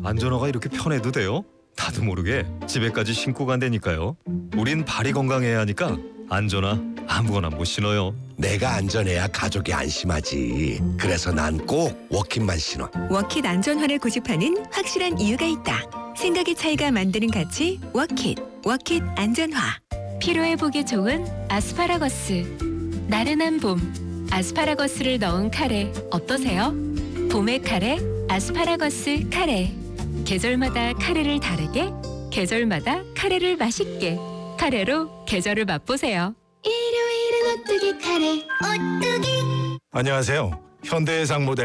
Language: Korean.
안전화가 이렇게 편해도 돼요? 나도 모르게 집에까지 신고 간다니까요. 우린 발이 건강해야 하니까 안전화 아무거나 못 신어요. 내가 안전해야 가족이 안심하지. 그래서 난 꼭 워킷만 신어. 워킷 안전화를 고집하는 확실한 이유가 있다. 생각의 차이가 만드는 가치 워킷. 워킷 안전화. 피로회복에 좋은 아스파라거스. 나른한 봄, 아스파라거스를 넣은 카레 어떠세요? 봄의 카레, 아스파라거스 카레. 계절마다 카레를 다르게, 계절마다 카레를 맛있게. 카레로 계절을 맛보세요. 일요일은 오뚜기 카레 오뚜기. 안녕하세요. 현대해상 모델